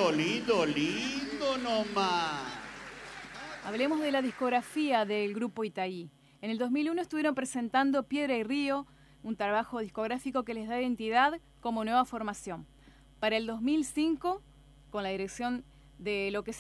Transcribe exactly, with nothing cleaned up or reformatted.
lindo, lindo, lindo nomás. Hablemos de la discografía del grupo Itaí. En el dos mil uno estuvieron presentando Piedra y Río, un trabajo discográfico que les da identidad como nueva formación. Para el dos mil cinco, con la dirección de lo que